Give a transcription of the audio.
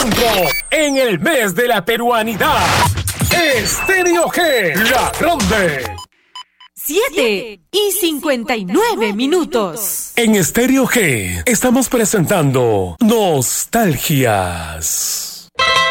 entrando en el mes de la peruanidad. Estéreo G, la grande. 7:59. En Estéreo G estamos presentando Nostalgias.